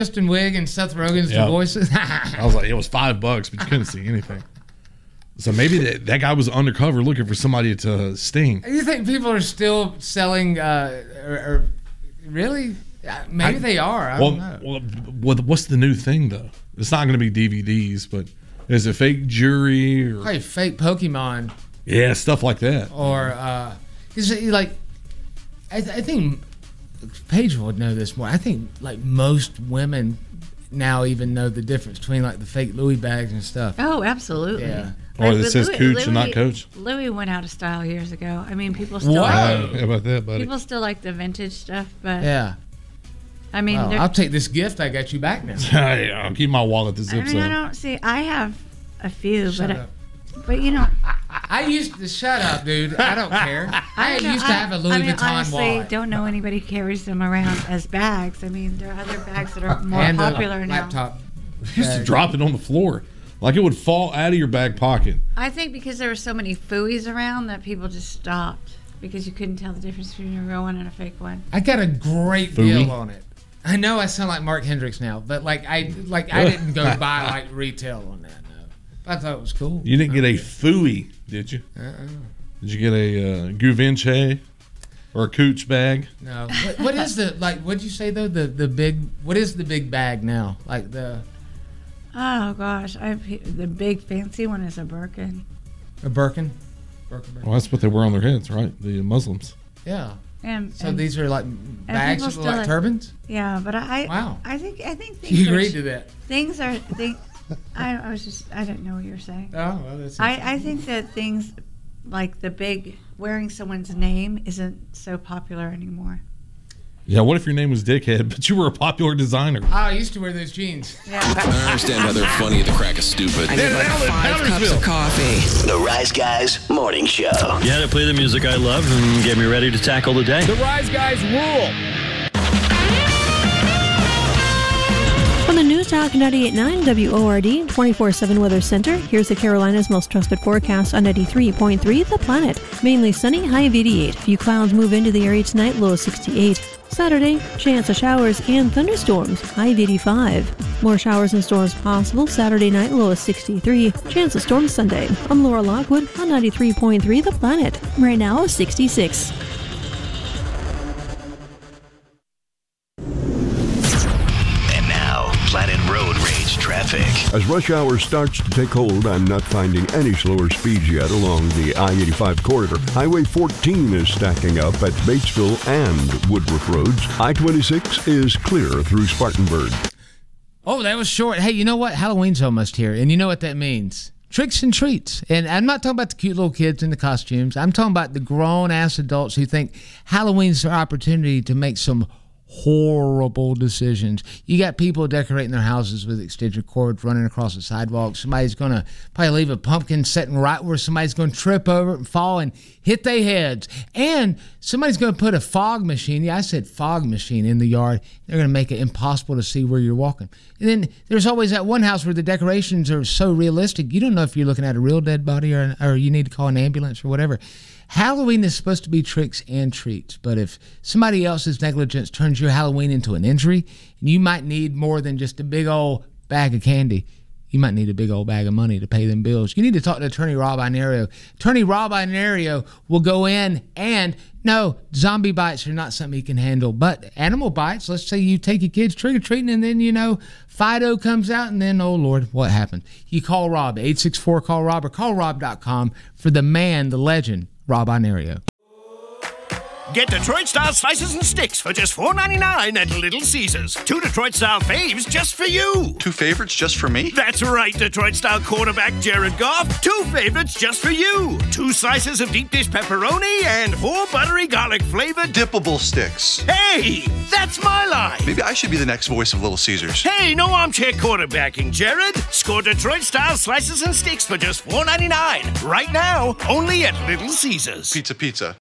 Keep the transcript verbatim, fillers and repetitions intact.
Kristen Wiig and Seth Rogen's Yep. the voices. I was like, it was five bucks, but you couldn't see anything. So maybe that, that guy was undercover looking for somebody to sting. You think people are still selling, uh, or, or really? Uh, Maybe I- they are. I well, don't know. well, what- what's the new thing though? It's not going to be D V Ds, but is it fake jewelry or Hey, fake Pokemon. yeah, stuff like that? Or, uh, cause like, I, th- I think Paige would know this more. I think like most women now even know the difference between like the fake Louis bags and stuff. Oh, absolutely. Yeah. Or Like, it but says Louis- Cooch and not Louis- Coach. Louis went out of style years ago. I mean, people still Wow. like, How about that, buddy? people still like the vintage stuff, but Yeah. I mean, Well, they're- I'll take this gift I got you back now. Hey, I'll keep my wallet to I zip mean, I up. don't see. I have a few, Shut but I, up. but you know, I used to shut up, dude. I don't care. I, don't know, used to I- have a Louis I mean, Vuitton honestly, wallet. don't know anybody carries them around as bags. I mean, there are other bags that are more and a popular now. laptop. I used to drop it on the floor. Like it would fall out of your back pocket. I think because there were so many fooies around that people just stopped because you couldn't tell the difference between a real one and a fake one. I got a great Fooey. deal on it. I know I sound like Mark Hendricks now, but like I like I didn't go buy like retail on that. No, I thought it was cool. You didn't get a Fooey, did you? Uh-uh. Did you get a uh, Guvinche or a Cooch bag? No. What, what is the like? What'd you say though? The the big. What is the big bag now? Like the Oh gosh, I the big fancy one is a Birkin. a Birkin. Birkin. Birkin. Well, that's what they wear on their heads, right? The Muslims. Yeah. And, So and- these are like bags people that still look like like- turbans. yeah, but I Wow. I think I think things You are, agreed to that. things are things. I, I was just I didn't know what you were saying. Oh well, that's. I, I think that things like the big wearing someone's name isn't so popular anymore. Yeah, what if your name was Dickhead, but you were a popular designer? Oh, I used to wear those jeans. Yeah. I understand how they're funny at the crack of stupid. I need like five cups of coffee. The Rise Guys Morning Show. You had to play the music I love and get me ready to tackle the day. The Rise Guys rule. From the News Talk ninety-eight point nine W O R D twenty-four seven Weather Center, here's the Carolinas' most trusted forecast on ninety-three point three The Planet. Mainly sunny, high of eighty-eight. Few clouds move into the area tonight, low of sixty-eight. Saturday, chance of showers and thunderstorms, high of eighty-five. More showers and storms possible Saturday night, low of sixty-three. Chance of storms Sunday. I'm Laura Lockwood on ninety-three point three The Planet. Right now, sixty-six. And now, Planet Road Rage traffic. As rush hour starts to take hold, I'm not finding any slower speeds yet along the I eighty-five corridor. Highway fourteen is stacking up at Batesville and Woodruff Roads. I twenty-six is clear through Spartanburg. Oh, that was short. Hey, you know what? Halloween's almost here, and you know what that means. Tricks and treats. And I'm not talking about the cute little kids in the costumes. I'm talking about the grown-ass adults who think Halloween's their opportunity to make some horrible decisions. You got people decorating their houses with extension cords running across the sidewalk. Somebody's going to probably leave a pumpkin sitting right where somebody's going to trip over it and fall and hit their heads. And somebody's going to put a fog machine, yeah, I said fog machine, in the yard. They're going to make it impossible to see where you're walking. And then there's always that one house where the decorations are so realistic, you don't know if you're looking at a real dead body or, or you need to call an ambulance or whatever. Halloween is supposed to be tricks and treats, but if somebody else's negligence turns your Halloween into an injury, you might need more than just a big old bag of candy. You might need a big old bag of money to pay them bills. You need to talk to Attorney Rob Inario. Attorney Rob Inario will go in and, no, zombie bites are not something he can handle, but animal bites, let's say you take your kids trick-or-treating and then, you know, Fido comes out and then, oh, Lord, what happened? You call Rob, eight six four, call Rob, or call rob dot com for the man, the legend, Rob Inario. Get Detroit-style slices and sticks for just four ninety-nine at Little Caesars. Two Detroit-style faves just for you. Two favorites just for me? That's right, Detroit-style quarterback Jared Goff. Two favorites just for you. Two slices of deep dish pepperoni and four buttery garlic-flavored dippable sticks. Hey, that's my line. Maybe I should be the next voice of Little Caesars. Hey, no armchair quarterbacking, Jared. Score Detroit-style slices and sticks for just four ninety-nine. Right now, only at Little Caesars. Pizza, pizza.